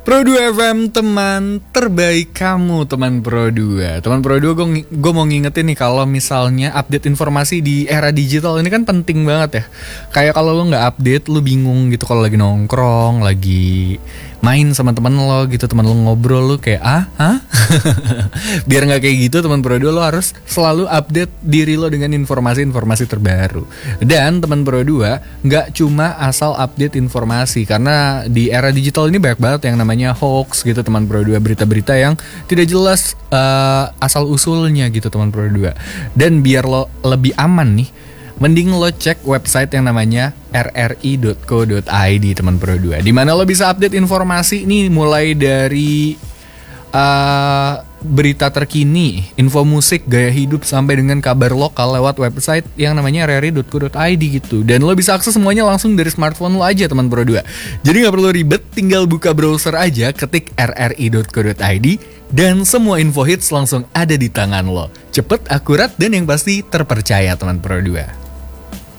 Pro 2 FM, teman terbaik kamu, teman Pro 2. Teman Pro 2, gue mau ngingetin nih kalau misalnya update informasi di era digital ini kan penting banget ya. Kayak kalau lo nggak update, lo bingung gitu kalau lagi nongkrong, lagi main sama teman lo gitu, teman lo ngobrol, lo kayak biar nggak kayak gitu, teman Pro 2, lo harus selalu update diri lo dengan informasi-informasi terbaru. Dan teman Pro 2 nggak cuma asal update informasi, karena di era digital ini banyak banget yang namanya hoax gitu, teman Pro 2, berita-berita yang tidak jelas asal usulnya gitu, teman Pro 2. Dan biar lo lebih aman nih, mending lo cek website yang namanya rri.co.id, teman Pro 2, di mana lo bisa update informasi nih, mulai dari berita terkini, info musik, gaya hidup, sampai dengan kabar lokal lewat website yang namanya rri.co.id gitu. Dan lo bisa akses semuanya langsung dari smartphone lo aja, teman Pro 2. Jadi gak perlu ribet, tinggal buka browser aja, ketik rri.co.id, dan semua info hits langsung ada di tangan lo. Cepet, akurat, dan yang pasti terpercaya, teman Pro 2.